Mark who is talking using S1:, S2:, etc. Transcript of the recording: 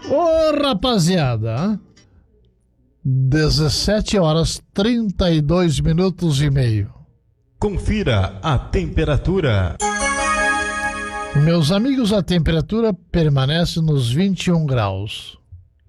S1: Ô, rapaziada, 17 horas 32 minutos e meio.
S2: Confira a temperatura.
S1: Meus amigos, a temperatura permanece nos 21 graus.